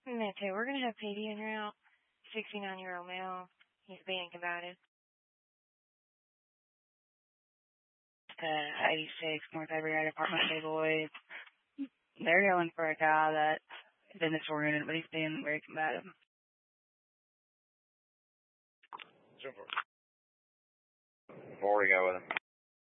Okay, we're going to have PD in route. 69-year-old male. He's being combative. 86 North Everett Apartment Bay Boys. They're yelling for a guy that is in disoriented, but he's being very combative. Before we go with him.